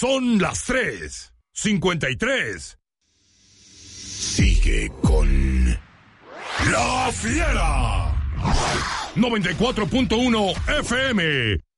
Son las 3:53. Sigue con La Fiera. 94.1 FM.